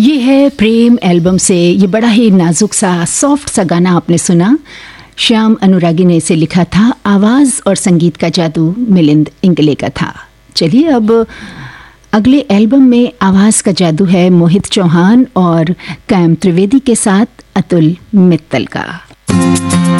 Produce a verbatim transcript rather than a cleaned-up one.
ये है प्रेम एल्बम से ये बड़ा ही नाजुक सा सॉफ्ट सा गाना आपने सुना। श्याम अनुरागी ने इसे लिखा था। आवाज़ और संगीत का जादू मिलिंद इंगले का था। चलिए अब अगले एल्बम में आवाज़ का जादू है मोहित चौहान और कैम त्रिवेदी के साथ अतुल मित्तल का।